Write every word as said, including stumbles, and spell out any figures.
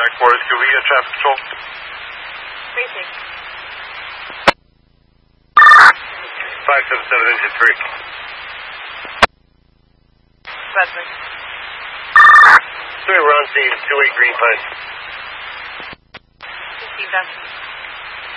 Mike Forest, Q V, uh, traffic control. Precinct. five seven seven, engine three. Buzzard. three, we're on scene, two eight Green Pine. Received that.